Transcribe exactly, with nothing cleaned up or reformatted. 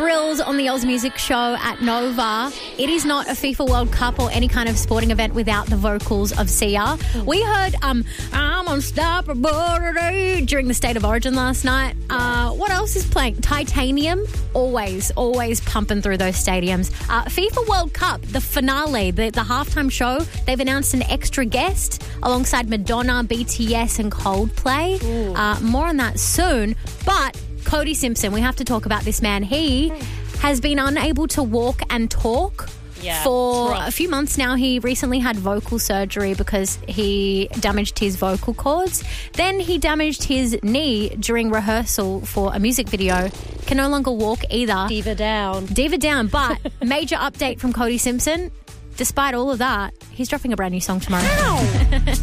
Thrills on the Oz Music Show at Nova. It is not a FIFA World Cup or any kind of sporting event without the vocals of Sia. We heard um, I'm Unstoppable today during the State of Origin last night. Uh, what else is playing? Titanium, always, always pumping through those stadiums. Uh, FIFA World Cup, the finale, the, the halftime show, they've announced an extra guest alongside Madonna, B T S and Coldplay. Uh, more on that soon. But Cody Simpson, we have to talk about this man. He has been unable to walk and talk yeah, for a few months now. He recently had vocal surgery because he damaged his vocal cords. Then he damaged his knee during rehearsal for a music video. Can no longer walk either. Diva down. Diva down. But major update from Cody Simpson. Despite all of that, he's dropping a brand new song tomorrow.